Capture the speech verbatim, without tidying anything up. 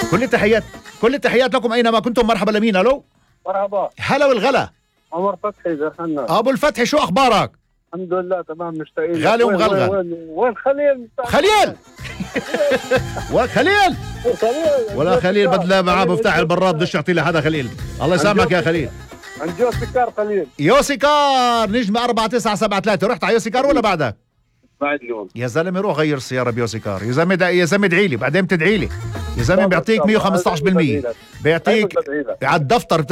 كل التحيات كل التحيات لكم أينما كنتم. مرحبا لمين؟ ألو مرحبا. هلا والغلا. عمر فتحي دخلنا. أبو الفتحي شو أخبارك؟ الحمد لله تمام مشتاقين. غالي وين ومغلغل. وين وين خليل؟ خليل وخليل خليل ولا خليل بدله معاه مفتاح البراد بدش يعطي لحدا خليل. الله يسامحك يا خليل. عن جوسكار خليل. يوسيكار نجم أربعة تسعة سبعة ثلاثة. رحت على يوسيكار ولا بعدك؟ بعد اليوم. يا زلمه روح غير السياره بيوسيكار. يا زلمه يا زلمه ادعي لي بعدين بتدعي لي. يا زلمه بيعطيك مية وخمسة عشر بالمية بيعطيك على الدفتر.